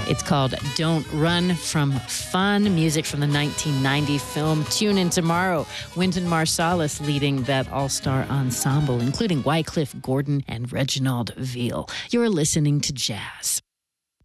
It's called Don't Run from Fun, music from the 1990 film Tune In Tomorrow. Wynton Marsalis leading that all-star ensemble, including Wycliffe Gordon and Reginald Veal. You're listening to Jazz.